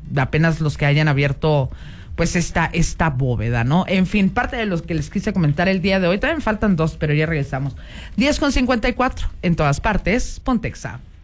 apenas los que hayan abierto pues esta bóveda, ¿no? En fin, parte de los que les quise comentar el día de hoy. También faltan 2, pero ya regresamos. 10:54, en todas partes, Pontexa.